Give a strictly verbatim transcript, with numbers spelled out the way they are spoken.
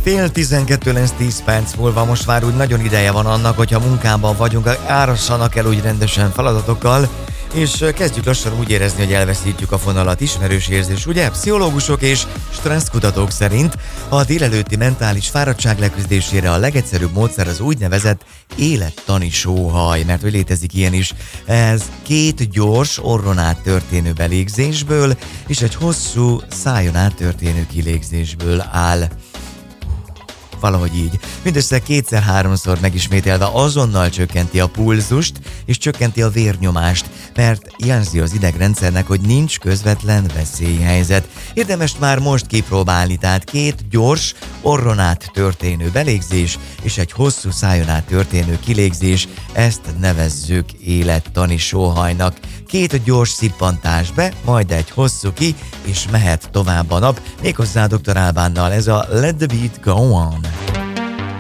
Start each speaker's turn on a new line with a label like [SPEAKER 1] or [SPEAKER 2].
[SPEAKER 1] Fél tizenkettő lesz tíz perc múlva, most már úgy nagyon ideje van annak, hogyha munkában vagyunk, árassanak el úgy rendesen feladatokkal, és kezdjük lassan úgy érezni, hogy elveszítjük a fonalat. Ismerős érzés, ugye? Pszichológusok és stresszkutatók szerint a délelőtti mentális fáradtság leküzdésére a legegyszerűbb módszer az úgynevezett élettani sóhaj, mert hogy létezik ilyen is. Ez két gyors, orron át történő belégzésből és egy hosszú, szájon át történő kilégzésből áll. Valahogy így. Mindössze kétszer-háromszor megismételve azonnal csökkenti a pulzust és csökkenti a vérnyomást, mert jelzi az idegrendszernek, hogy nincs közvetlen veszélyhelyzet. Érdemes már most kipróbálni, tehát két gyors, orron át történő belégzés és egy hosszú szájon át történő kilégzés, ezt nevezzük élettani sóhajnak. Két gyors szippantás be, majd egy hosszú ki, és mehet tovább a nap, méghozzá doktor Albánnal. Ez a Let the Beat Go On.